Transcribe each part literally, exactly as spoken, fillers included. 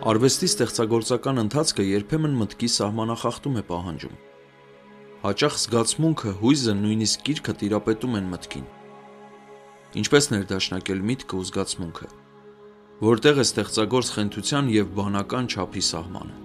Արվեստի ստեղծագործական ընթացքը երբեմն մտքի սահմանախախտում է պահանջում։ Հաճախ զգացմունքը, հույզը, նույնիսկ գիրքը տիրապետում են մտքին։ Ինչպես ներդաշնակել միտքը ու զգացմունքը, որտեղ է ստեղծագործ խենթության և բանական չափի սահմանը։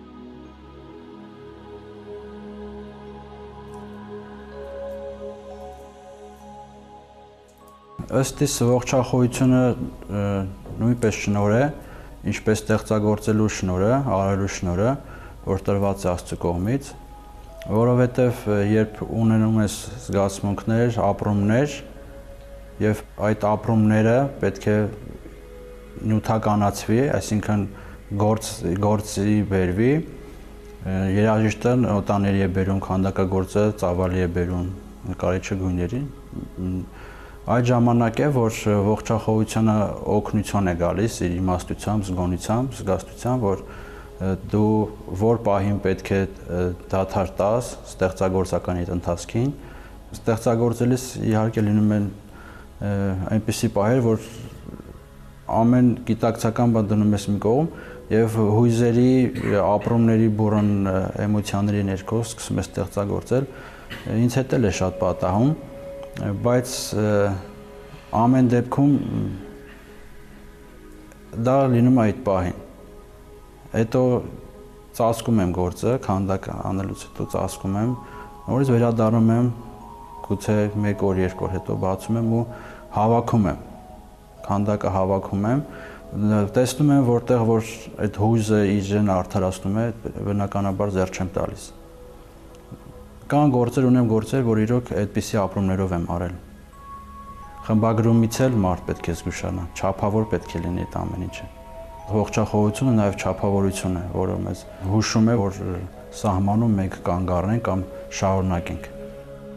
Ըստ իս ողջախոհությունը նույնպես շնորհ է, ինչպես ստեղծագործելու շնորհը, արելու շնորհը, որ տրված է Աստծո կողմից, որովհետև երբ ունենում ես զգացմունքներ, ապրումներ, եւ այդ ապրումները պետք է նյութականացվի, այսինքն գործ գործի բերվի, երաժիշտը նոտաների է բերում, քանդակագործը ծավալի է բերում նկարիչը գույների, այդ ժամանակ է, որ ողջախոհությունը օգնություն է գալիս իր իմաստությամբ, զգոնությամբ, զգաստությամբ, որ դու որ պահին պետք է դադար տաս ստեղծագործական այդ ընթացքին, ստեղծագործելիս իհարկե լինում են այնպիսի պահեր, որ ամեն գիտակցական բան դնում ես մի կողմ եւ հույզերի, ապրումների բուրըն էմոցիաների ներքո սկսում ես ստեղծագործել, ինձ հետ էլ է շատ պատահում, բայց ամեն դեպքում դա լինում է այդ պահին։ Հետո ծածկում եմ գործը, քանդակ անելուց հետո ծածկում եմ, նորից վերադառնում եմ, գուցե մեկ օր, երկու օր հետո բացում եմ ու հավաքում եմ, քանդակը հավաքում եմ, տեսնում եմ, որտեղ որ այդ հույզը իրեն արդարացնում է, բնականաբար ձեռ չեմ տալիս։ Կան գործեր, ունեմ գործեր, որ իրոք այդպիսի ապրումներով եմ արել։ Խմբագրումից էլ մարդ պետք է զգուշանա, չափավոր պետք է լինի այդ ամեն ինչը։ Ողջախոհությունը նաև չափավորություն է, որը մեզ հուշում է, որ սահմանում մենք կանգ առնենք կամ շարունակենք։